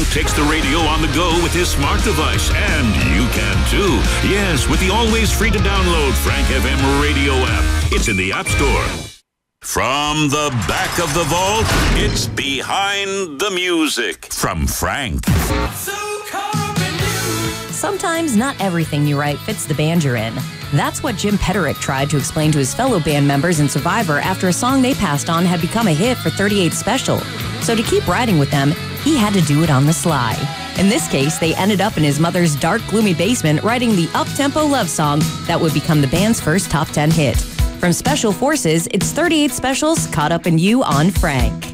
Frank takes the radio on the go with his smart device, and you can too. Yes, with the always free to download Frank FM radio app. It's in the App Store. From the back of the vault, it's Behind the Music from Frank. Sometimes not everything you write fits the band you're in. That's what Jim Peterick tried to explain to his fellow band members in Survivor after a song they passed on had become a hit for 38 Special. So to keep writing with them, he had to do it on the sly. In this case, they ended up in his mother's dark, gloomy basement writing the up-tempo love song that would become the band's first top 10 hit. From Special Forces, it's 38 Specials Caught Up in You on Frank.